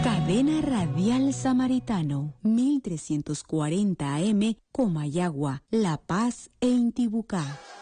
Cadena Radial Samaritano, 1340 AM, Comayagua, La Paz e Intibucá.